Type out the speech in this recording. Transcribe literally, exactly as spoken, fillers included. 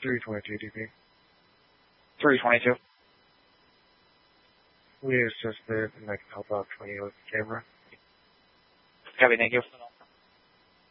three twenty-two D P. three twenty-two. We assisted and I can help out twenty with the camera. Copy, thank you.